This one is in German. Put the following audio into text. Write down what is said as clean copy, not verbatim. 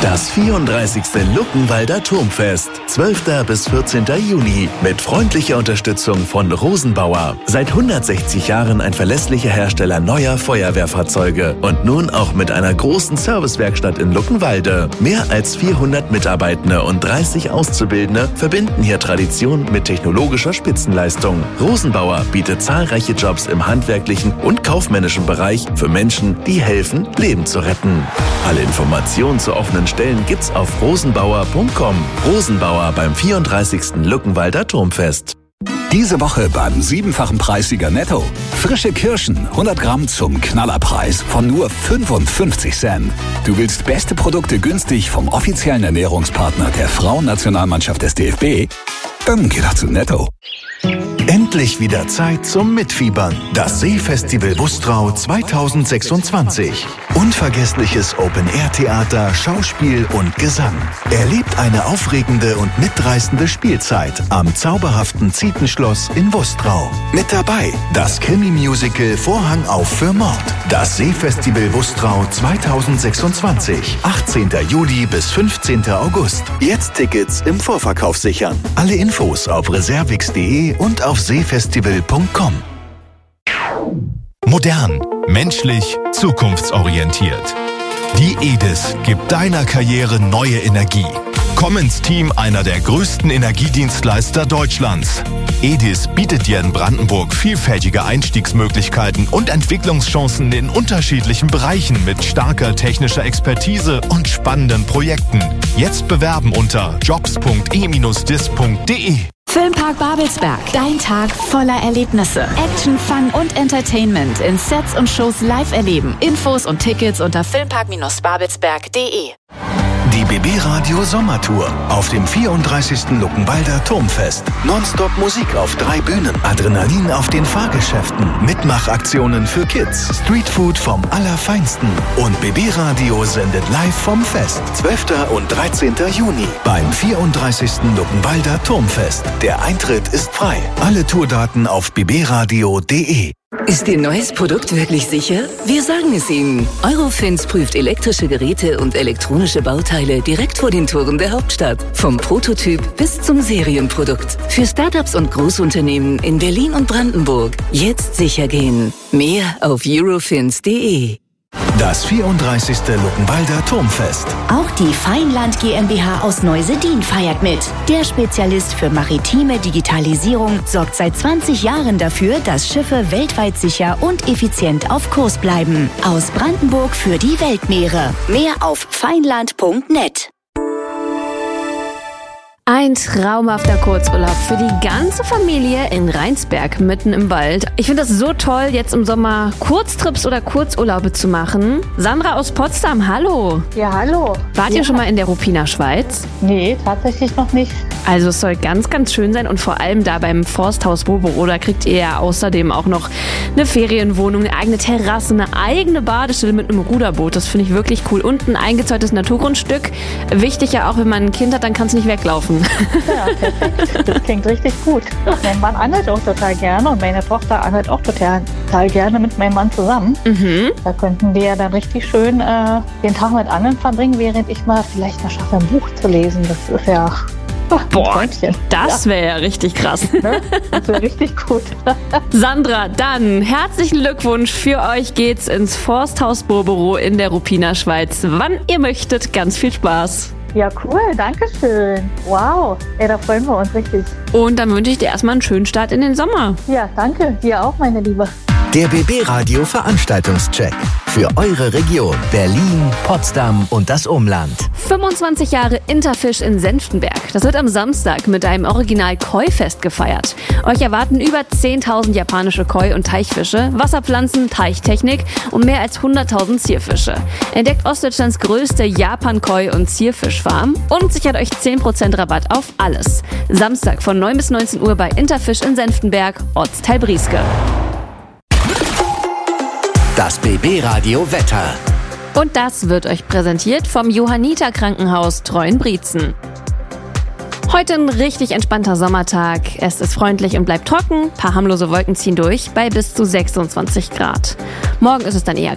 Das 34. Luckenwalder Turmfest, 12. bis 14. Juni, mit freundlicher Unterstützung von Rosenbauer. Seit 160 Jahren ein verlässlicher Hersteller neuer Feuerwehrfahrzeuge und nun auch mit einer großen Servicewerkstatt in Luckenwalde. Mehr als 400 Mitarbeitende und 30 Auszubildende verbinden hier Tradition mit technologischer Spitzenleistung. Rosenbauer bietet zahlreiche Jobs im handwerklichen und kaufmännischen Bereich für Menschen, die helfen, Leben zu retten. Alle Informationen zu offenen Stellen gibt's auf rosenbauer.com. Rosenbauer beim 34. Luckenwalder Turmfest. Diese Woche beim 7-fachen Preissieger Netto. Frische Kirschen, 100 Gramm zum Knallerpreis von nur 55 Cent. Du willst beste Produkte günstig vom offiziellen Ernährungspartner der Frauennationalmannschaft des DFB? Dann geh doch zu Netto. Endlich wieder Zeit zum Mitfiebern. Das Seefestival Wustrau 2026. Unvergessliches Open-Air-Theater, Schauspiel und Gesang. Erlebt eine aufregende und mitreißende Spielzeit am zauberhaften Zietenschloss in Wustrau. Mit dabei das Krimi-Musical Vorhang auf für Mord. Das Seefestival Wustrau 2026. 18. Juli bis 15. August. Jetzt Tickets im Vorverkauf sichern. Alle Infos auf reservix.de und auf seefestival.com. Modern, menschlich, zukunftsorientiert. Die EDIS gibt deiner Karriere neue Energie. Komm ins Team einer der größten Energiedienstleister Deutschlands. EDIS bietet dir in Brandenburg vielfältige Einstiegsmöglichkeiten und Entwicklungschancen in unterschiedlichen Bereichen mit starker technischer Expertise und spannenden Projekten. Jetzt bewerben unter jobs.e-dis.de. Filmpark Babelsberg. Dein Tag voller Erlebnisse. Action, Fun und Entertainment in Sets und Shows live erleben. Infos und Tickets unter filmpark-babelsberg.de. Die BB Radio Sommertour auf dem 34. Luckenwalder Turmfest. Nonstop Musik auf 3 Bühnen, Adrenalin auf den Fahrgeschäften, Mitmachaktionen für Kids, Streetfood vom Allerfeinsten und BB Radio sendet live vom Fest. 12. und 13. Juni beim 34. Luckenwalder Turmfest. Der Eintritt ist frei. Alle Tourdaten auf bbradio.de. Ist Ihr neues Produkt wirklich sicher? Wir sagen es Ihnen. Eurofins prüft elektrische Geräte und elektronische Bauteile direkt vor den Toren der Hauptstadt. Vom Prototyp bis zum Serienprodukt. Für Startups und Großunternehmen in Berlin und Brandenburg. Jetzt sicher gehen. Mehr auf eurofins.de. Das 34. Luckenwalder Turmfest. Auch die Feinland GmbH aus Neusedin feiert mit. Der Spezialist für maritime Digitalisierung sorgt seit 20 Jahren dafür, dass Schiffe weltweit sicher und effizient auf Kurs bleiben. Aus Brandenburg für die Weltmeere. Mehr auf feinland.net. Ein traumhafter Kurzurlaub für die ganze Familie in Rheinsberg, mitten im Wald. Ich finde das so toll, jetzt im Sommer Kurztrips oder Kurzurlaube zu machen. Sandra aus Potsdam, hallo. Ja, hallo. Wart ihr schon mal in der Ruppiner Schweiz? Nee, tatsächlich noch nicht. Also es soll ganz, ganz schön sein und vor allem da beim Forsthaus Bobero, da kriegt ihr ja außerdem auch noch eine Ferienwohnung, eine eigene Terrasse, eine eigene Badestelle mit einem Ruderboot. Das finde ich wirklich cool. Und ein eingezäuntes Naturgrundstück. Wichtig ja auch, wenn man ein Kind hat, dann kann es nicht weglaufen. Ja, perfekt. Das klingt richtig gut. Mein Mann angelt auch total gerne und meine Tochter angelt auch total gerne mit meinem Mann zusammen. Da könnten wir ja dann richtig schön den Tag mit Angeln verbringen, während ich mal vielleicht mal schaffe, ein Buch zu lesen. Das ist ja... Boah, das wäre ja richtig krass. Das wäre richtig gut. Sandra, dann herzlichen Glückwunsch. Für euch geht's ins Forsthaus Bobero in der Ruppiner Schweiz. Wann ihr möchtet, ganz viel Spaß. Ja, cool, danke schön. Wow, ey, da freuen wir uns richtig. Und dann wünsche ich dir erstmal einen schönen Start in den Sommer. Ja, danke, dir auch, meine Liebe. Der BB Radio Veranstaltungscheck für eure Region Berlin, Potsdam und das Umland. 25 Jahre Interfisch in Senftenberg. Das wird am Samstag mit einem Original-Koi-Fest gefeiert. Euch erwarten über 10.000 japanische Koi- und Teichfische, Wasserpflanzen, Teichtechnik und mehr als 100.000 Zierfische. Entdeckt Ostdeutschlands größte Japan-Koi- und Zierfischfarm und sichert euch 10% Rabatt auf alles. Samstag von 9 bis 19 Uhr bei Interfisch in Senftenberg, Ortsteil Brieske. Das BB Radio Wetter. Und das wird euch präsentiert vom Johanniter Krankenhaus Treuenbrietzen. Heute ein richtig entspannter Sommertag. Es ist freundlich und bleibt trocken. Ein paar harmlose Wolken ziehen durch bei bis zu 26 Grad. Morgen ist es dann eher